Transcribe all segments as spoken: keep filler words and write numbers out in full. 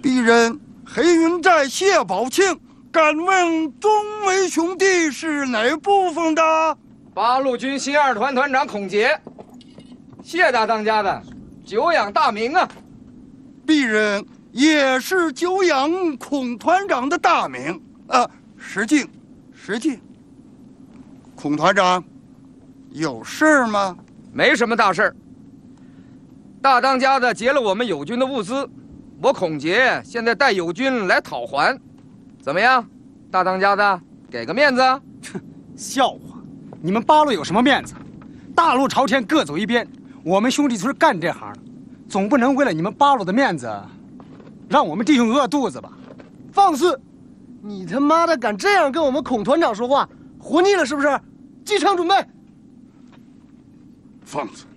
鄙人黑云寨谢宝庆，敢问众位兄弟是哪部分的？ 八路军新二团团长孔杰，谢大当家的久仰大名啊！ 鄙人也是久仰孔团长的大名啊，失敬，失敬。孔团长，有事儿吗？ 没什么大事儿。大当家的劫了我们友军的物资，我孔杰现在带友军来讨还，怎么样？大当家的，给个面子？ 哼，笑话！你们八路有什么面子？大路朝天，各走一边。我们兄弟村干这行的，总不能为了你们八路的面子，让我们弟兄饿肚子吧？ 放肆！你他妈的敢这样跟我们孔团长说话，活腻了是不是？击枪准备。 放肆！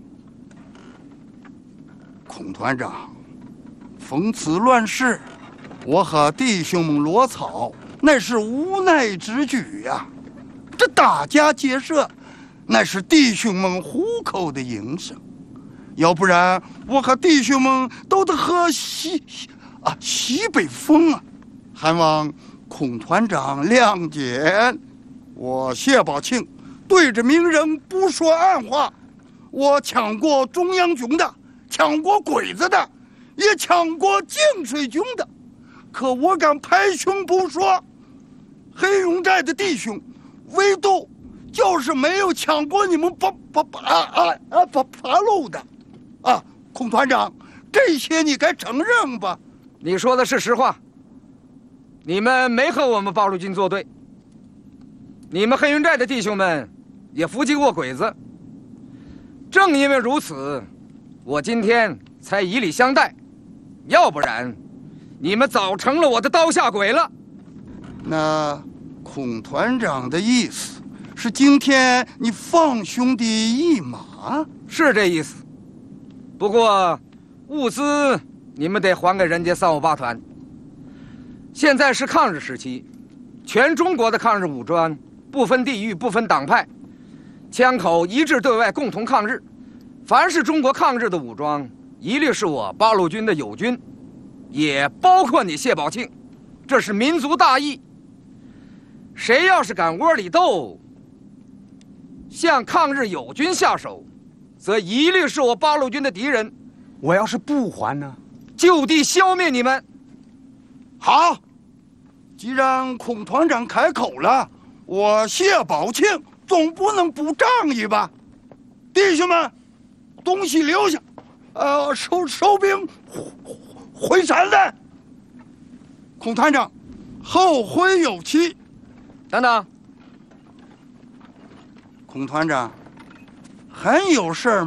孔团长，逢此乱世，我和弟兄们落草，那是无奈之举呀、啊。这打家劫舍，那是弟兄们糊口的营生，要不然我和弟兄们都得喝西啊西北风啊！还望孔团长谅解。我谢宝庆对着名人不说暗话，我抢过中央军的，抢过鬼子的，也抢过净水军的，可我敢拍胸脯说，黑云寨的弟兄唯独就是没有抢过你们八八八啊啊八八路的，啊，孔团长，这些你该承认吧？ 你说的是实话，你们没和我们八路军作对，你们黑云寨的弟兄们也伏击过鬼子。正因为如此，我今天才以礼相待，要不然，你们早成了我的刀下鬼了。 那孔团长的意思是今天你放兄弟一马？ 是这意思。不过物资你们得还给人家三五八团。现在是抗日时期，全中国的抗日武装不分地域不分党派，枪口一致对外，共同抗日。凡是中国抗日的武装，一律是我八路军的友军，也包括你谢宝庆。这是民族大义。谁要是敢窝里斗，向抗日友军下手，则一律是我八路军的敌人。 我要是不还呢？ 就地消灭你们。 好，既然孔团长开口了，我谢宝庆总不能不仗义吧？弟兄们，东西留下，呃，收收兵回山来。孔团长，后会有期。 等等， 孔团长，还有事儿吗？